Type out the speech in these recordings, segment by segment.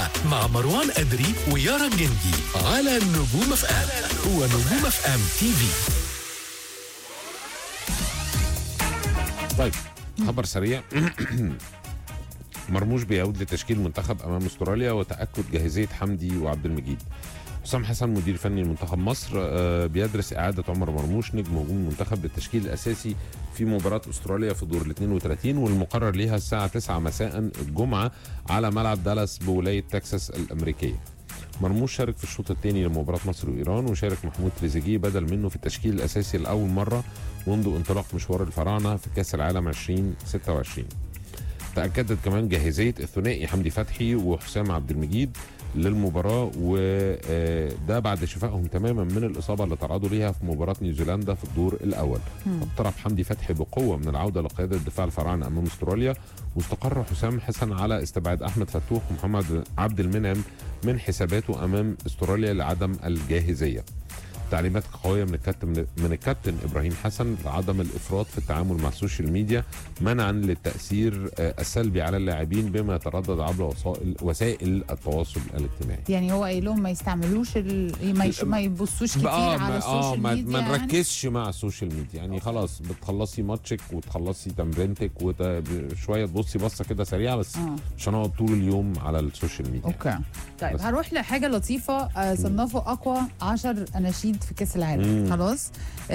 ساعة مع مروان أدري ويارا الجندي على نجوم اف ام ونجوم اف ام تي في. طيب خبر سريع. مرموش بيعود لتشكيل منتخب امام استراليا وتاكد جاهزيه حمدي وعبد المجيد. حسام حسن مدير فني لمنتخب مصر بيدرس اعاده عمر مرموش نجم هجوم المنتخب بالتشكيل الاساسي في مباراه استراليا في دور ال 32 والمقرر ليها الساعه 9 مساء الجمعه على ملعب دالاس بولايه تكساس الامريكيه. مرموش شارك في الشوط الثاني لمباراه مصر وايران، وشارك محمود تريزيجيه بدل منه في التشكيل الاساسي لاول مره منذ انطلاق مشوار الفراعنه في كاس العالم 2026. تأكدت كمان جاهزية الثنائي حمدي فتحي وحسام عبد المجيد للمباراة، وده بعد شفائهم تماما من الإصابة اللي تعرضوا ليها في مباراة نيوزيلندا في الدور الأول. اقترب حمدي فتحي بقوة من العودة لقيادة دفاع الفراعنة أمام استراليا، واستقر حسام حسن على استبعاد أحمد فتوح ومحمد عبد المنعم من حساباته أمام استراليا لعدم الجاهزية. تعليمات قويه من الكابتن ابراهيم حسن لعدم الافراط في التعامل مع السوشيال ميديا منعا للتاثير السلبي على اللاعبين بما يتردد عبر وسائل التواصل الاجتماعي. يعني هو قايل لهم ما يستعملوش ما يبصوش كتير على السوشيال ميديا، ما نركزش مع السوشيال ميديا. يعني خلاص بتخلصي ماتشك وتخلصي تمرينتك وشويه تبصي بصه كده سريعه بس مش هنقعد طول اليوم على السوشيال ميديا. اوكي طيب هروح لحاجه لطيفه. صنفوا اقوى 10 اناشيد في كاس العالم. خلاص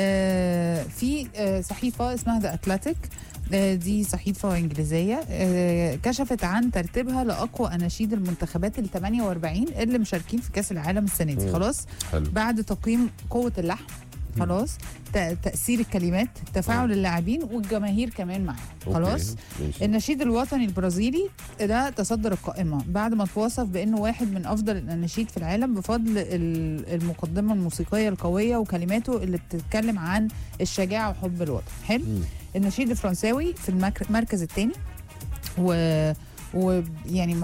في صحيفه اسمها ذا اتلتيك، دي صحيفه انجليزيه كشفت عن ترتيبها لاقوى اناشيد المنتخبات ال 48 اللي مشاركين في كاس العالم السنه دي. خلاص بعد تقييم قوه اللحن، خلاص تأثير الكلمات، تفاعل اللاعبين والجماهير كمان معاهم. خلاص النشيد الوطني البرازيلي ده تصدر القائمة بعد ما توصف بأنه واحد من أفضل الأناشيد في العالم بفضل المقدمة الموسيقية القوية وكلماته اللي بتتكلم عن الشجاعة وحب الوطن. حلو. النشيد الفرنساوي في المركز الثاني، ويعني